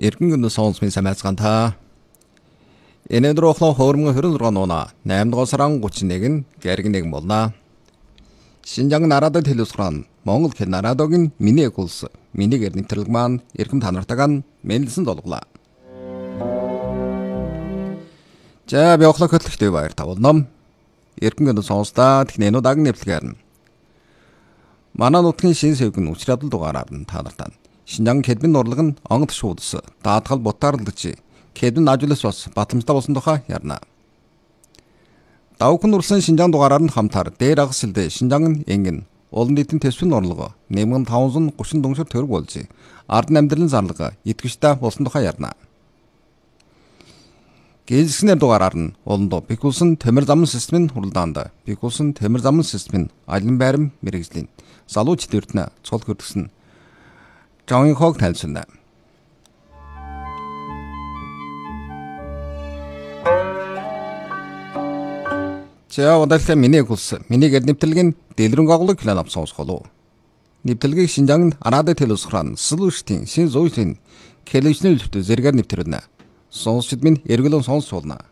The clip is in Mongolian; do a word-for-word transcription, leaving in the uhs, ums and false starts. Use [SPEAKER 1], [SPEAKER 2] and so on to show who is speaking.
[SPEAKER 1] Эргэн гүн сонсмын самайцгаан та. Энэдэр охлоо хөрмөн хорин зургаан нуна наймд дугаар сарын гучин нэг нь гэрэг нэг болно. Шинжаан нарадад хэлэлцгэн Монгол хэл нарадогийн миний экулс миний гэр нэвтрэлэг маань эрхэм та нартайг мэнэлсэн долглаа. За би охлоо хөтлөхтэй баяр тавуулнам. Эрхэм гүн сонстаа технэнүүdag нэвтлэгэрнэ. Манай нутгийн шин сэвгэн учрал дугаараар нь та нартай Шинжаан хэдмэн урлаг нь онгод шуудас даатгал бутаарлаж хэдмэн ажлаас бас батламжтай болсон тухай ярина. Давхын урсан Шинжаан дугаараар нь хамтар дээр агас хэлдэ Шинжаан энгэн олон нийтийн төсвийн орлого нэмгэн таван зуун гучин дүншир төгрөг болж ард амьдралын зарлага идэвхтэй болсон тухай ярина. Гэлэснэр дугаараар нь олондоо бикулсан тамир замын системийн хуралдаанд бикулсан тамир замын системийн алин байрам мэрэгжлийн залуу чөлөөртнө цол хөрдгсөн Жон хог таньсна. За удaalтай миний гүс миний гэр нэвтрэлгийн дэлгэрэнг агуулга план авсан сонсголоо. Нэвтрэлгийг Шинжаан арадад хэлэлцгэн сүлүүштийн шин зүйн хэлэлцэл зөв зэрэгээр нэвтрэнэ. Сонсчид минь эргэлэн сонсуулна.